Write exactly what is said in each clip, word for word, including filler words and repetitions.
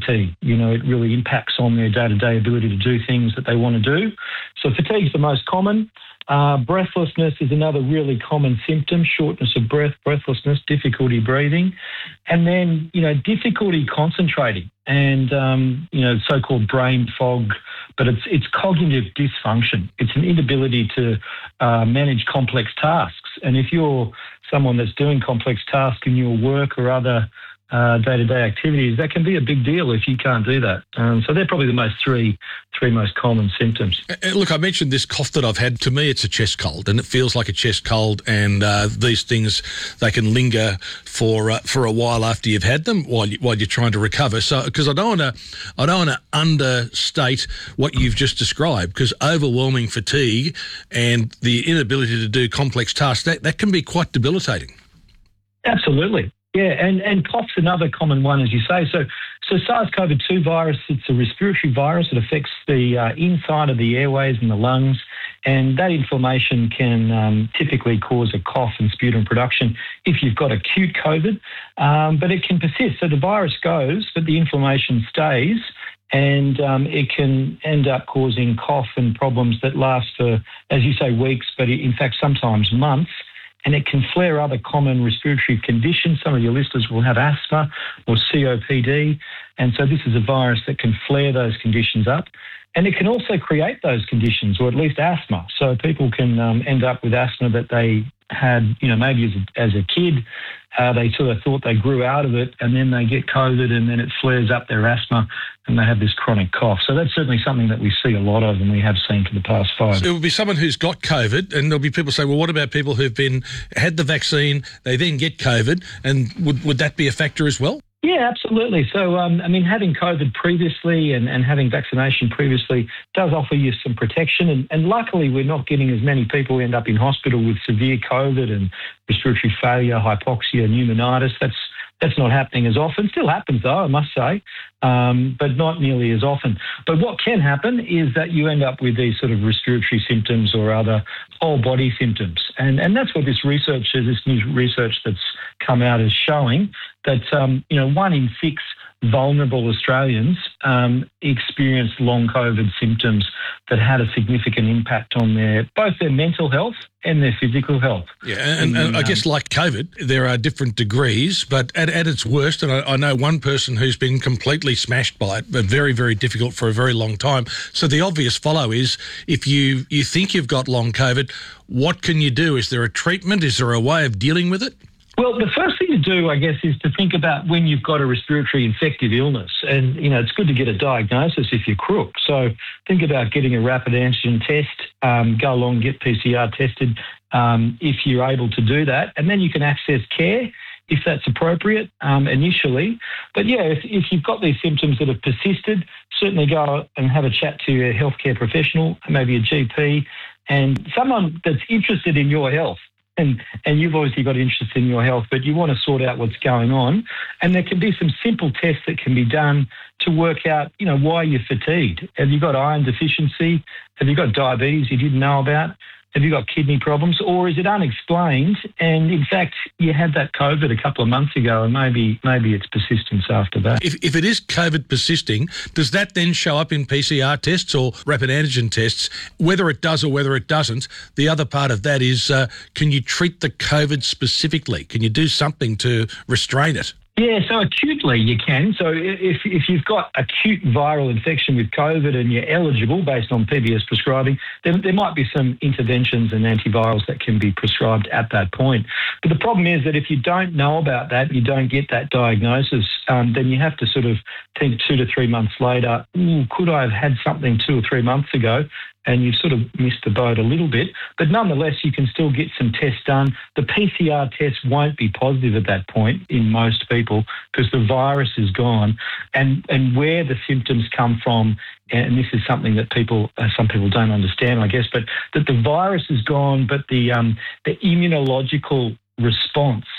fatigue. You know, it really impacts on their day-to-day ability to do things that they want to do. So fatigue's the most common. Uh, breathlessness is another really common symptom, shortness of breath, breathlessness, difficulty breathing, and then, you know, difficulty concentrating and, um, you know, so-called brain fog, but it's it's cognitive dysfunction. It's an inability to uh, manage complex tasks. And if you're someone that's doing complex tasks in your work or other Uh, day-to-day activities, that can be a big deal if you can't do that. Um, so they're probably the most three three most common symptoms. Uh, look, I mentioned this cough that I've had. To me, it's a chest cold, and it feels like a chest cold. And uh, these things, they can linger for uh, for a while after you've had them, while you, while you're trying to recover. So, because I don't want to, I don't want to understate what you've just described. Because overwhelming fatigue and the inability to do complex tasks, that that can be quite debilitating. Absolutely. Yeah, and, and cough's another common one, as you say. So so SARS-C o V two virus, it's a respiratory virus. It affects the uh, inside of the airways and the lungs, and that inflammation can um, typically cause a cough and sputum production if you've got acute COVID, um, but it can persist. So the virus goes, but the inflammation stays, and um, it can end up causing cough and problems that last for, as you say, weeks, but in fact sometimes months. And it can flare other common respiratory conditions. Some of your listeners will have asthma or C O P D. And so this is a virus that can flare those conditions up. And it can also create those conditions, or at least asthma. So people can um, end up with asthma that they had, you know, maybe as a, as a kid, uh, they sort of thought they grew out of it, and then they get COVID, and then it flares up their asthma, and they have this chronic cough. So that's certainly something that we see a lot of, and we have seen for the past five. So it will be someone who's got COVID, and there'll be people say, well, what about people who've been had the vaccine, they then get COVID, and would, would that be a factor as well? Yeah, absolutely. So, um, I mean, having COVID previously and, and having vaccination previously does offer you some protection. And, and luckily, we're not getting as many people who end up in hospital with severe COVID and respiratory failure, hypoxia, pneumonitis. That's That's not happening as often. Still happens, though, I must say, um, but not nearly as often. But what can happen is that you end up with these sort of respiratory symptoms or other whole body symptoms. And, and that's what this research, this new research that's come out is showing, that, um, you know, one in six vulnerable Australians um, experienced long COVID symptoms that had a significant impact on their both their mental health and their physical health. Yeah, and, and, and I guess like COVID, there are different degrees, but at, at its worst, and I, I know one person who's been completely smashed by it, but very, very difficult for a very long time. So the obvious follow is, if you, you think you've got long COVID, what can you do? Is there a treatment? Is there a way of dealing with it? Well, the first thing to do, I guess, is to think about when you've got a respiratory infective illness. And, you know, it's good to get a diagnosis if you're crook. So think about getting a rapid antigen test, um, go along and get P C R tested um, if you're able to do that. And then you can access care if that's appropriate um, initially. But, yeah, if, if you've got these symptoms that have persisted, certainly go and have a chat to a healthcare professional, maybe a G P, and someone that's interested in your health. And, and you've obviously got interest in your health, but you want to sort out what's going on. And there can be some simple tests that can be done to work out, you know, why you're fatigued. Have you got iron deficiency? Have you got diabetes you didn't know about? Have you got kidney problems? Or is it unexplained? And in fact, you had that COVID a couple of months ago, and maybe maybe it's persistence after that. If, if it is COVID persisting, does that then show up in P C R tests or rapid antigen tests? Whether it does or whether it doesn't, the other part of that is, uh, can you treat the COVID specifically? Can you do something to restrain it? Yeah, so acutely you can. So if if you've got acute viral infection with COVID and you're eligible based on P B S prescribing, then there might be some interventions and antivirals that can be prescribed at that point. But the problem is that if you don't know about that, you don't get that diagnosis, um, then you have to sort of think two to three months later, ooh, could I have had something two or three months ago? And you've sort of missed the boat a little bit. But nonetheless, you can still get some tests done. The P C R test won't be positive at that point in most people because the virus is gone. And and where the symptoms come from, and this is something that people, uh, some people don't understand, I guess, but that the virus is gone, but the um, the immunological response,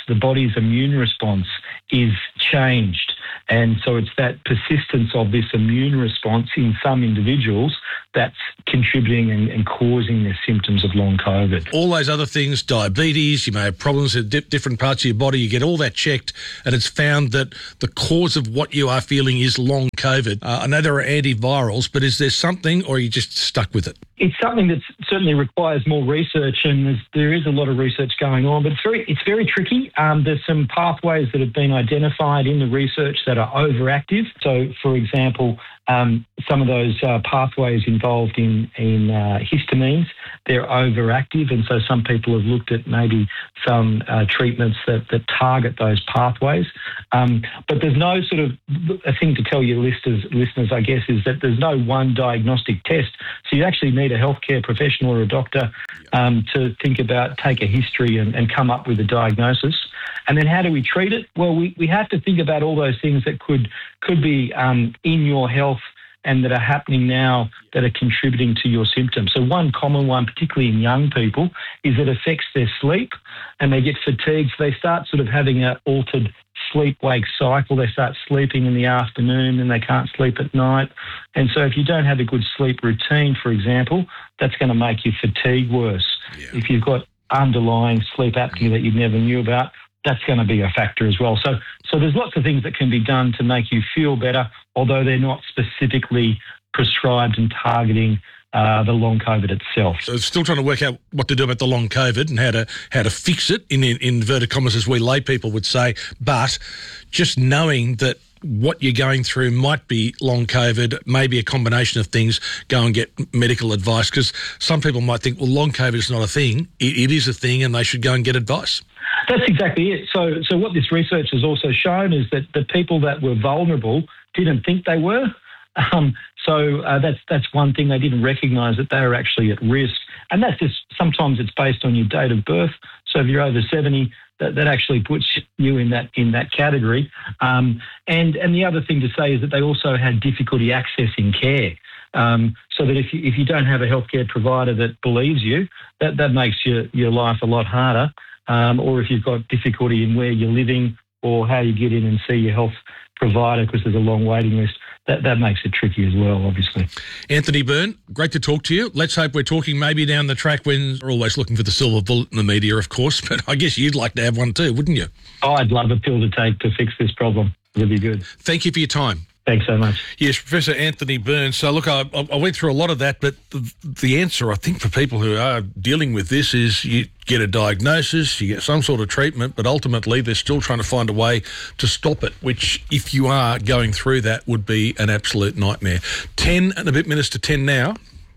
the body's immune response is changed. And so it's that persistence of this immune response in some individuals that's contributing and, and causing the symptoms of long COVID. All those other things, diabetes, you may have problems with di- different parts of your body, you get all that checked, and it's found that the cause of what you are feeling is long COVID. Uh, I know there are antivirals, but is there something, or are you just stuck with it? It's something that certainly requires more research, and there's, there is a lot of research going on, but it's very, it's very tricky. Um, there's some pathways that have been identified in the research that are overactive. So, for example, um, some of those uh, pathways involved in, in uh, histamines, they're overactive, and so some people have looked at maybe some uh, treatments that, that target those pathways. Um, but there's no sort of, a thing to tell your listeners, listeners, I guess, is that there's no one diagnostic test. So you actually need a healthcare professional or a doctor um, to think about, take a history and, and come up with a diagnosis. And then how do we treat it? Well, we, we have to think about all those things that could could be um, in your health and that are happening now that are contributing to your symptoms. So one common one, particularly in young people, is it affects their sleep and they get fatigued. So they start sort of having an altered sleep-wake cycle. They start sleeping in the afternoon and they can't sleep at night. And so if you don't have a good sleep routine, for example, that's going to make your fatigue worse. Yeah. If you've got underlying sleep apnea that you never knew about, that's going to be a factor as well. So so there's lots of things that can be done to make you feel better, although they're not specifically prescribed and targeting uh, the long COVID itself. So still trying to work out what to do about the long COVID and how to how to fix it, in, in inverted commas, as we lay people would say. But just knowing that what you're going through might be long COVID, maybe a combination of things, go and get medical advice, because some people might think, well, long COVID is not a thing. It, it is a thing and they should go and get advice. That's exactly it. So so what this research has also shown is that the people that were vulnerable didn't think they were. Um, so uh, that's that's one thing. They didn't recognise that they were actually at risk. And that's just, sometimes it's based on your date of birth. So if you're over seventy, that, that actually puts you in that in that category. Um, and, and the other thing to say is that they also had difficulty accessing care. Um, so that if you, if you don't have a healthcare provider that believes you, that, that makes your, your life a lot harder. Um, or if you've got difficulty in where you're living or how you get in and see your health provider because there's a long waiting list, that, that makes it tricky as well, obviously. Anthony Byrne, great to talk to you. Let's hope we're talking maybe down the track when we're always looking for the silver bullet in the media, of course, but I guess you'd like to have one too, wouldn't you? Oh, I'd love a pill to take to fix this problem. It'd be good. Thank you for your time. Thanks so much. Yes, Professor Anthony Byrne. So, look, I, I went through a lot of that, but the, the answer, I think, for people who are dealing with this is you get a diagnosis, you get some sort of treatment, but ultimately they're still trying to find a way to stop it, which, if you are going through that, would be an absolute nightmare. ten and a bit minutes to ten now.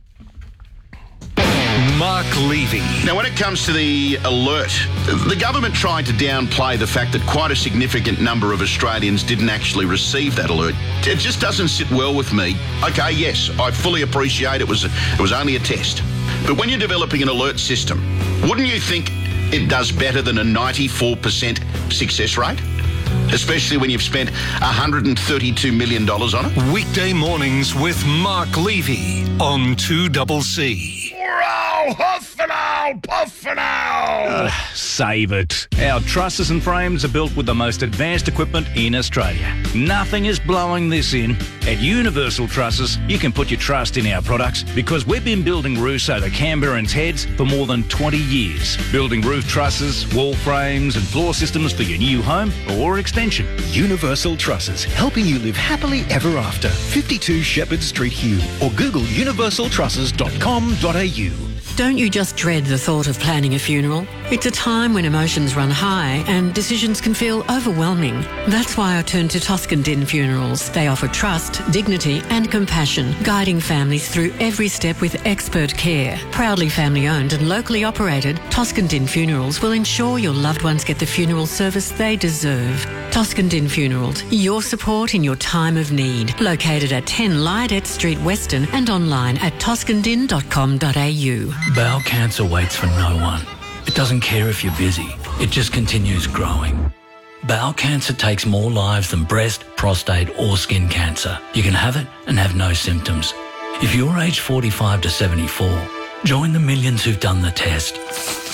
Mark Levy. Now, when it comes to the alert, the government tried to downplay the fact that quite a significant number of Australians didn't actually receive that alert. It just doesn't sit well with me. Okay, yes, I fully appreciate it was it was only a test. But when you're developing an alert system, wouldn't you think it does better than a ninety-four percent success rate? Especially when you've spent one hundred thirty-two million dollars on it. Weekday mornings with Mark Levy on two C C. Huff and owl, puff and owl. Uh, save it. Our trusses and frames are built with the most advanced equipment in Australia. Nothing is blowing this in. At Universal Trusses, you can put your trust in our products because we've been building roofs over Canberra and Heads for more than twenty years. Building roof trusses, wall frames and floor systems for your new home or extension. Universal Trusses, helping you live happily ever after. fifty-two Shepherd Street, Hume, or Google universal trusses dot com dot a u. Don't you just dread the thought of planning a funeral? It's a time when emotions run high and decisions can feel overwhelming. That's why I turned to Toscan Din Funerals. They offer trust, dignity and compassion, guiding families through every step with expert care. Proudly family owned and locally operated, Toscan Din Funerals will ensure your loved ones get the funeral service they deserve. Toscan Din Funerals, your support in your time of need. Located at ten Lydet Street, Western, and online at toscan din dot com dot a u. Bowel cancer waits for no one. It doesn't care if you're busy. It just continues growing. Bowel cancer takes more lives than breast, prostate or skin cancer. You can have it and have no symptoms. If you're aged forty-five to seventy-four, join the millions who've done the test.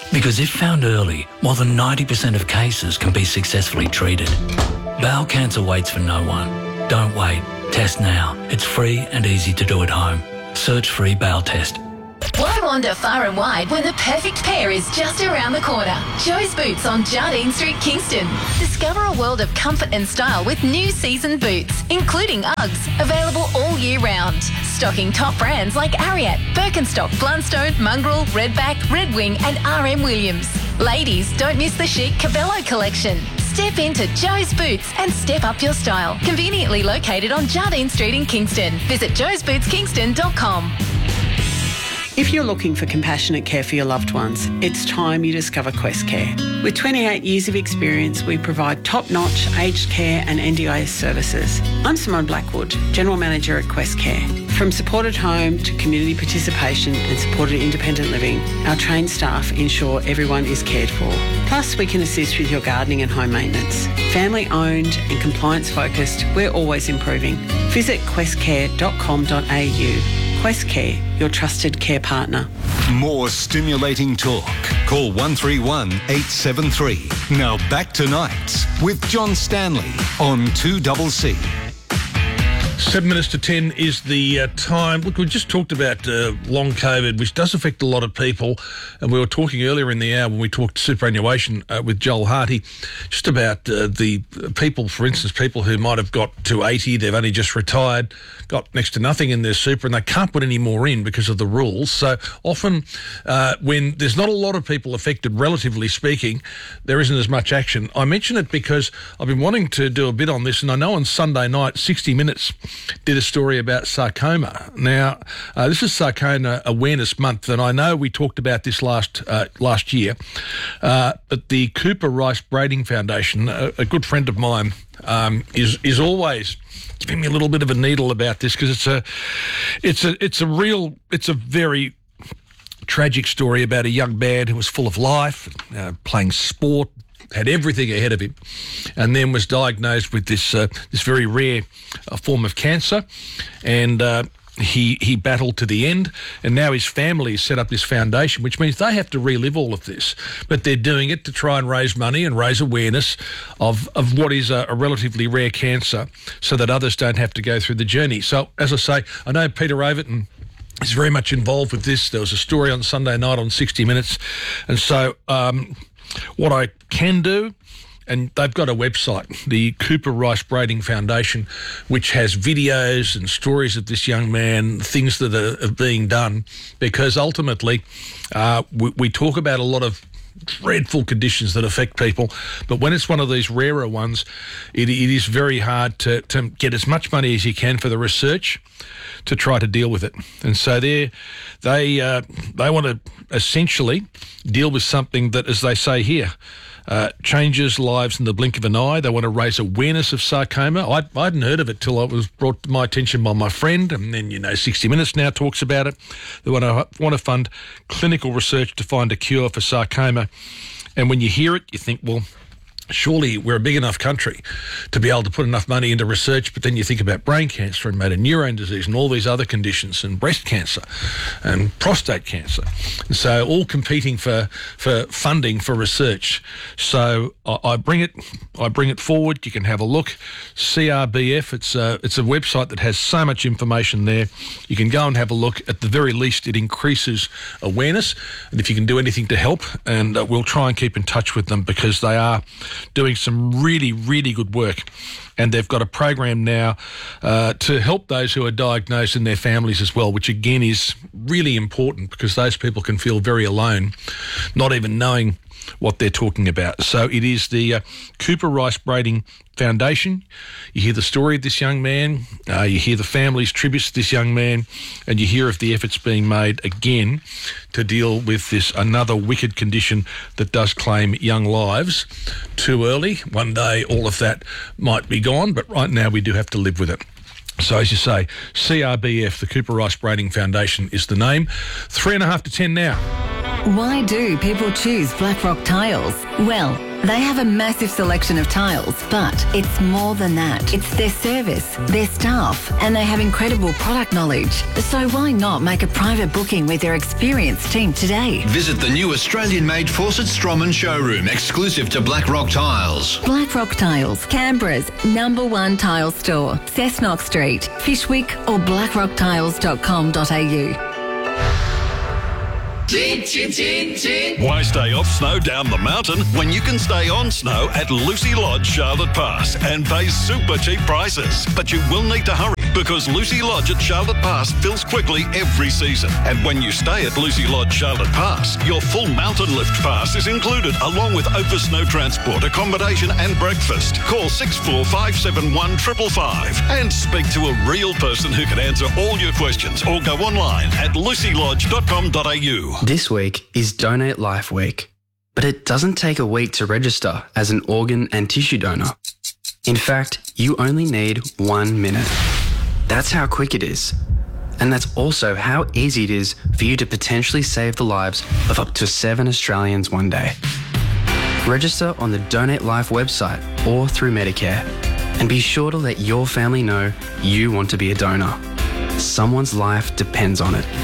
Because if found early, more than ninety percent of cases can be successfully treated. Bowel cancer waits for no one. Don't wait. Test now. It's free and easy to do at home. Search free bowel test. Why wander far and wide when the perfect pair is just around the corner? Joe's Boots on Jardine Street, Kingston. Discover a world of comfort and style with new season boots, including Uggs, available all year round. Stocking top brands like Ariat, Birkenstock, Blundstone, Mongrel, Redback, Red Wing and R M Williams. Ladies, don't miss the chic Cabello collection. Step into Joe's Boots and step up your style. Conveniently located on Jardine Street in Kingston. Visit joes boots kingston dot com. If you're looking for compassionate care for your loved ones, it's time you discover Quest Care. With twenty-eight years of experience, we provide top-notch aged care and N D I S services. I'm Simone Blackwood, General Manager at Quest Care. From supported home to community participation and supported independent living, our trained staff ensure everyone is cared for. Plus, we can assist with your gardening and home maintenance. Family owned and compliance focused, we're always improving. Visit quest care dot com dot a u. Quest Care, your trusted care partner. More stimulating talk. Call one three one, eight seven three. Now back to Nights with John Stanley on two C C. Seven minutes to ten is the uh, time. Look, we just talked about uh, long COVID, which does affect a lot of people. And we were talking earlier in the hour when we talked superannuation uh, with Joel Harty, just about uh, the people, for instance, people who might have got to eighty, they've only just retired, got next to nothing in their super, and they can't put any more in because of the rules. So often uh, when there's not a lot of people affected, relatively speaking, there isn't as much action. I mention it because I've been wanting to do a bit on this, and I know on Sunday night, sixty minutes did a story about sarcoma. Now, uh, this is Sarcoma Awareness Month, and I know we talked about this last uh, last year, uh, but the Cooper Rice Brading Foundation, a, a good friend of mine, um, is is always giving me a little bit of a needle about this, because it's a it's a it's a real it's a very tragic story about a young man who was full of life, uh, playing sport, had everything ahead of him, and then was diagnosed with this uh, this very rare uh, form of cancer, and uh, he he battled to the end, and now his family has set up this foundation, which means they have to relive all of this, but they're doing it to try and raise money and raise awareness of, of what is a, a relatively rare cancer, so that others don't have to go through the journey. So, as I say, I know Peter Overton is very much involved with this. There was a story on Sunday night on sixty minutes, and so um, what I can do, and they've got a website, the Cooper Rice Brading Foundation, which has videos and stories of this young man, things that are, are being done, because ultimately uh, we, we talk about a lot of dreadful conditions that affect people, but when it's one of these rarer ones, it, it is very hard to, to get as much money as you can for the research to try to deal with it. And so they they uh, they want to essentially deal with something that, as they say here, uh, changes lives in the blink of an eye. They want to raise awareness of sarcoma. I, I hadn't heard of it till it was brought to my attention by my friend, and then, you know, sixty minutes now talks about it. They want to want to fund clinical research to find a cure for sarcoma. And when you hear it, you think, well, surely we're a big enough country to be able to put enough money into research, but then you think about brain cancer and motor neurone disease and all these other conditions, and breast cancer and prostate cancer. And so all competing for, for funding for research. So I, I bring it I bring it forward. You can have a look. C R B F, it's a, it's a website that has so much information there. You can go and have a look. At the very least, it increases awareness. And if you can do anything to help, and uh, we'll try and keep in touch with them, because they are doing some really, really good work. And they've got a program now uh, to help those who are diagnosed and their families as well, which again is really important, because those people can feel very alone, not even knowing what they're talking about. So it is the uh, Cooper Rice Brading Foundation. You hear the story of this young man, uh, you hear the family's tributes to this young man, and you hear of the efforts being made again to deal with this another wicked condition that does claim young lives too early. One day all of that might be gone, but right now we do have to live with it. So, as you say, C R B F, the Cooper Rice Brading Foundation, is the name. Three and a half to ten now. Why do people choose Blackrock Tiles? Well, They have a massive selection of tiles, but it's more than that. It's their service, their staff, and they have incredible product knowledge. So why not make a private booking with their experienced team today? Visit the new Australian-made Fawcett Stroman showroom, exclusive to Blackrock Tiles. Blackrock Tiles, Canberra's number one tile store. Cessnock Street, Fishwick or blackrock tiles dot com dot a u. Chin, chin, chin, chin. Why stay off snow down the mountain when you can stay on snow at Lucy Lodge, Charlotte Pass and pay super cheap prices? But you will need to hurry because Lucy Lodge at Charlotte Pass fills quickly every season. And when you stay at Lucy Lodge, Charlotte Pass, your full mountain lift pass is included along with over snow transport, accommodation and breakfast. Call six four five seven one five five five and speak to a real person who can answer all your questions or go online at lucy lodge dot com dot a u. This week is Donate Life Week, but it doesn't take a week to register as an organ and tissue donor. In fact, you only need one minute. That's how quick it is. And that's also how easy it is for you to potentially save the lives of up to seven Australians one day. Register on the Donate Life website or through Medicare, and be sure to let your family know you want to be a donor. Someone's life depends on it.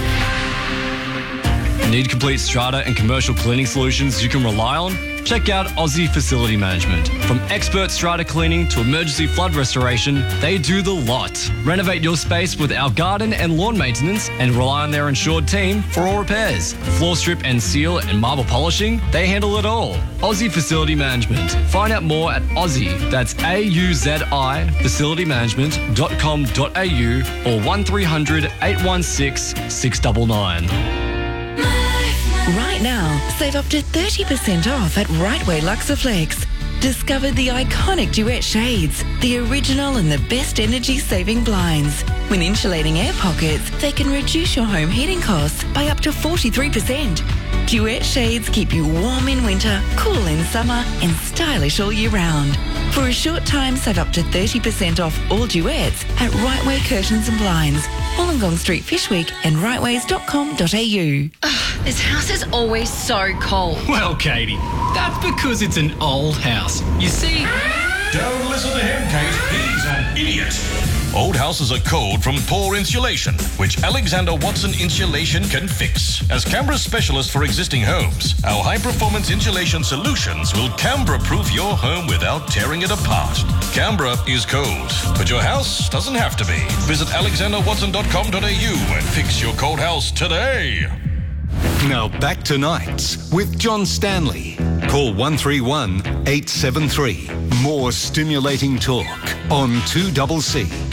Need complete strata and commercial cleaning solutions you can rely on? Check out Aussie Facility Management. From expert strata cleaning to emergency flood restoration, they do the lot. Renovate your space with our garden and lawn maintenance and rely on their insured team for all repairs. Floor strip and seal and marble polishing, they handle it all. Aussie Facility Management. Find out more at Aussie, that's A U Z I, facility management dot com dot a u or one three hundred eight one six six nine nine. Right now, save up to thirty percent off at Rightway Luxaflex. Discover the iconic Duet shades, the original and the best energy-saving blinds. When insulating air pockets, they can reduce your home heating costs by up to forty-three percent. Duet shades keep you warm in winter, cool in summer, and stylish all year round. For a short time, save up to thirty percent off all Duets at Rightway Curtains and Blinds, Wollongong Street, Fishwick, and rightways dot com dot a u. Ugh, this house is always so cold. Well, Katie, that's because it's an old house. You see... Don't listen to him, Kate. He's an idiot. Old houses are cold from poor insulation, which Alexander Watson Insulation can fix. As Canberra's specialist for existing homes, our high-performance insulation solutions will Canberra-proof your home without tearing it apart. Canberra is cold, but your house doesn't have to be. Visit alexander watson dot com dot a u and fix your cold house today. Now back to Nights with John Stanley. Call one three one eight seven three. More stimulating talk on two C C.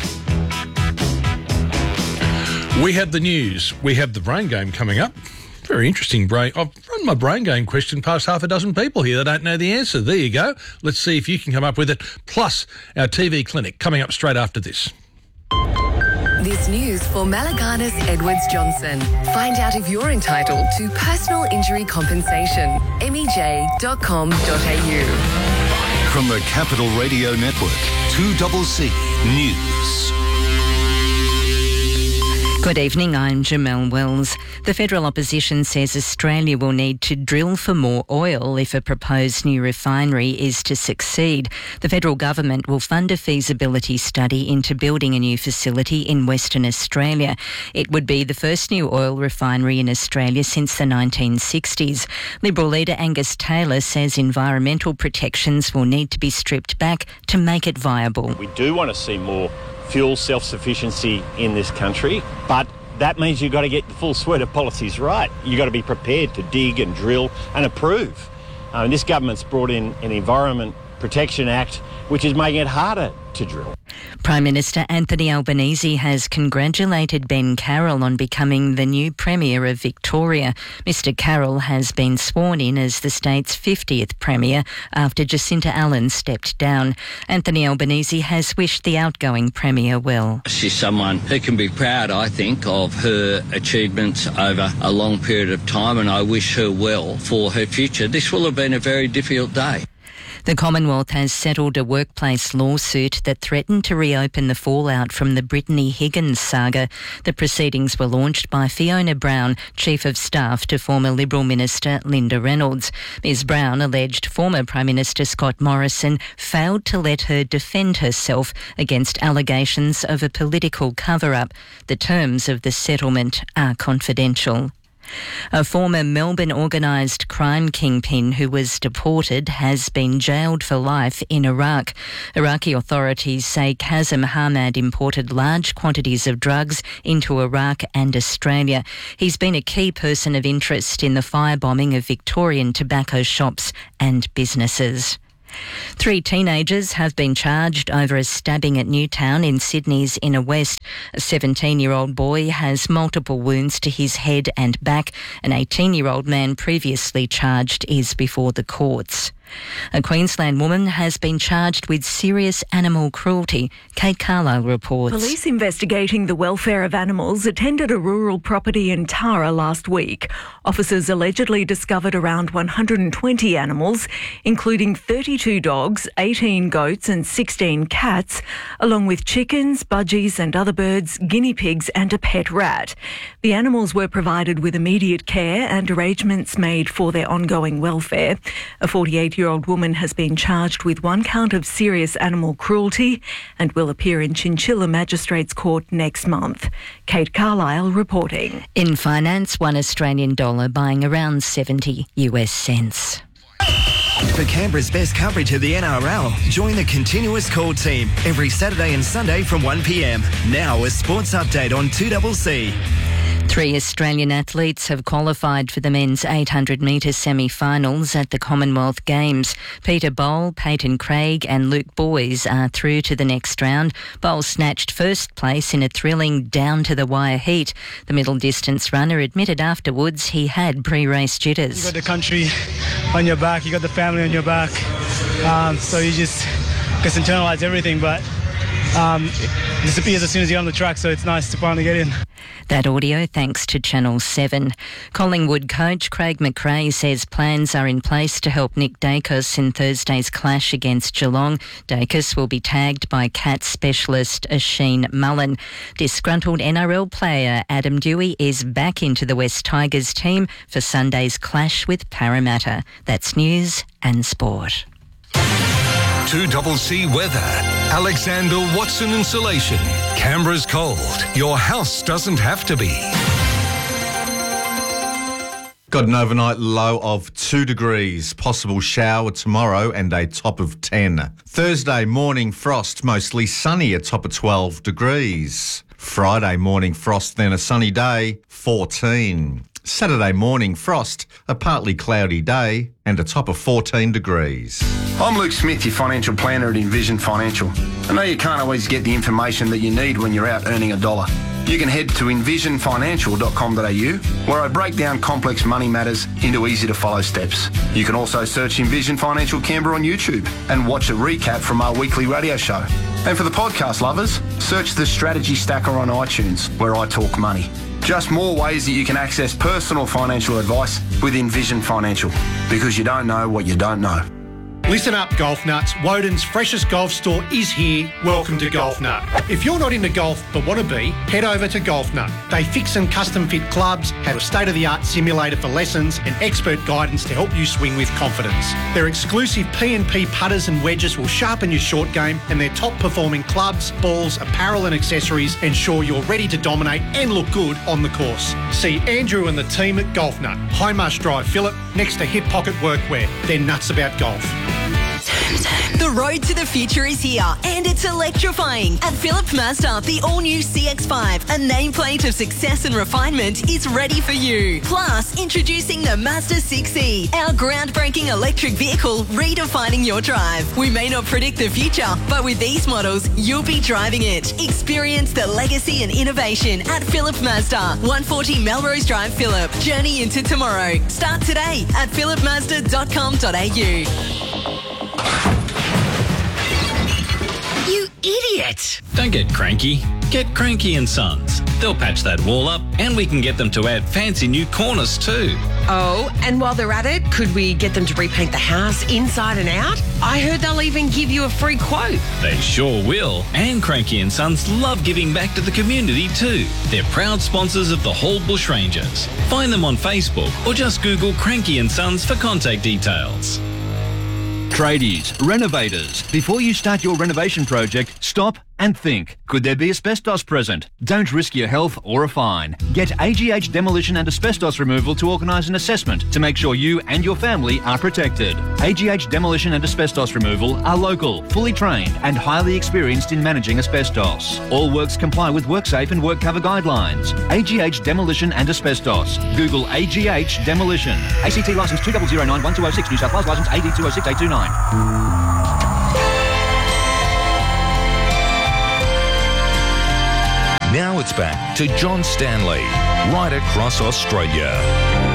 We have the news. We have the brain game coming up. Very interesting brain. I've run my brain game question past half a dozen people here that don't know the answer. There you go. Let's see if you can come up with it. Plus our T V clinic coming up straight after this. This news for Malaganas Edwards Johnson. Find out if you're entitled to personal injury compensation. m e j dot com dot a u. From the Capital Radio Network, two C C News. Good evening, I'm Jamelle Wells. The federal opposition says Australia will need to drill for more oil if a proposed new refinery is to succeed. The federal government will fund a feasibility study into building a new facility in Western Australia. It would be the first new oil refinery in Australia since the nineteen sixties. Liberal leader Angus Taylor says environmental protections will need to be stripped back to make it viable. We do want to see more fuel self-sufficiency in this country, but that means you've got to get the full suite of policies right. You've got to be prepared to dig and drill and approve. Uh, and this government's brought in an Environment Protection Act, which is making it harder to drill. Prime Minister Anthony Albanese has congratulated Ben Carroll on becoming the new Premier of Victoria. Mister Carroll has been sworn in as the state's fiftieth Premier after Jacinta Allen stepped down. Anthony Albanese has wished the outgoing Premier well. She's someone who can be proud, I think, of her achievements over a long period of time, and I wish her well for her future. This will have been a very difficult day. The Commonwealth has settled a workplace lawsuit that threatened to reopen the fallout from the Brittany Higgins saga. The proceedings were launched by Fiona Brown, Chief of Staff to former Liberal Minister Linda Reynolds. Ms Brown alleged former Prime Minister Scott Morrison failed to let her defend herself against allegations of a political cover-up. The terms of the settlement are confidential. A former Melbourne organised crime kingpin who was deported has been jailed for life in Iraq. Iraqi authorities say Kazem Hamad imported large quantities of drugs into Iraq and Australia. He's been a key person of interest in the firebombing of Victorian tobacco shops and businesses. Three teenagers have been charged over a stabbing at Newtown in Sydney's Inner West. A seventeen-year-old boy has multiple wounds to his head and back. An eighteen-year-old man previously charged is before the courts. A Queensland woman has been charged with serious animal cruelty. Kate Carlisle reports. Police investigating the welfare of animals attended a rural property in Tara last week. Officers allegedly discovered around one hundred twenty animals, including thirty-two dogs, eighteen goats and sixteen cats, along with chickens, budgies and other birds, guinea pigs and a pet rat. The animals were provided with immediate care and arrangements made for their ongoing welfare. A forty-eight-year-old woman has been charged with one count of serious animal cruelty and will appear in Chinchilla Magistrates Court next month. Kate Carlisle reporting. In finance, one Australian dollar buying around seventy US cents. For Canberra's best coverage of the N R L, join the Continuous Call team every Saturday and Sunday from one p m. Now a sports update on two C C. Three Australian athletes have qualified for the men's eight hundred metre semi-finals at the Commonwealth Games. Peter Bowl, Peyton Craig and Luke Boys are through to the next round. Bowl snatched first place in a thrilling down-to-the-wire heat. The middle distance runner admitted afterwards he had pre-race jitters. You got the country on your back, you got the family on your back, um, so you just, just internalise everything, but um, it disappears as soon as you're on the track, so it's nice to finally get in. That audio thanks to Channel seven. Collingwood coach Craig McRae says plans are in place to help Nick Dacus in Thursday's clash against Geelong. Dacus will be tagged by Cats specialist Asheen Mullen. Disgruntled N R L player Adam Dewey is back into the West Tigers team for Sunday's clash with Parramatta. That's news and sport. two C C weather. Alexander Watson Insulation. Canberra's cold. Your house doesn't have to be. Got an overnight low of two degrees. Possible shower tomorrow and a top of ten. Thursday morning frost, mostly sunny, a top of twelve degrees. Friday morning frost, then a sunny day, fourteen. Saturday morning frost, a partly cloudy day and a top of fourteen degrees. I'm Luke Smith, your financial planner at Envision Financial. I know you can't always get the information that you need when you're out earning a dollar. You can head to envision financial dot com dot a u where I break down complex money matters into easy to follow steps. You can also search Envision Financial Canberra on YouTube and watch a recap from our weekly radio show. And for the podcast lovers, search the Strategy Stacker on iTunes where I talk money. Just more ways that you can access personal financial advice with Envision Financial, because you don't know what you don't know. Listen up, golf nuts. Woden's freshest golf store is here. Welcome to Golf Nut. If you're not into golf but want to be, head over to Golf Nut. They fix and custom fit clubs, have a state-of-the-art simulator for lessons and expert guidance to help you swing with confidence. Their exclusive P and P putters and wedges will sharpen your short game, and their top-performing clubs, balls, apparel and accessories ensure you're ready to dominate and look good on the course. See Andrew and the team at Golf Nut, High Marsh Drive, Phillip, next to Hip Pocket Workwear. They're nuts about golf. The road to the future is here, and it's electrifying. At Philip Mazda, the all-new C X five, a nameplate of success and refinement, is ready for you. Plus, introducing the Mazda six E, our groundbreaking electric vehicle redefining your drive. We may not predict the future, but with these models, you'll be driving it. Experience the legacy and innovation at Philip Mazda, one forty Melrose Drive, Phillip. Journey into tomorrow. Start today at philip mazda dot com dot a u. You idiot! Don't get cranky. Get Cranky and Sons. They'll patch that wall up and we can get them to add fancy new cornice too. Oh, and while they're at it, could we get them to repaint the house inside and out? I heard they'll even give you a free quote. They sure will. And Cranky and Sons love giving back to the community too. They're proud sponsors of the Hall Bush Rangers. Find them on Facebook or just Google Cranky and Sons for contact details. Tradies, renovators, before you start your renovation project, stop and think. Could there be asbestos present? Don't risk your health or a fine. Get A G H Demolition and Asbestos Removal to organise an assessment to make sure you and your family are protected. A G H Demolition and Asbestos Removal are local, fully trained and highly experienced in managing asbestos. All works comply with WorkSafe and WorkCover guidelines. A G H Demolition and Asbestos. Google A G H Demolition. A C T licence two zero zero nine one two oh six, New South Wales licence A D two oh six eight two nine. Now it's back to John Stanley, right across Australia.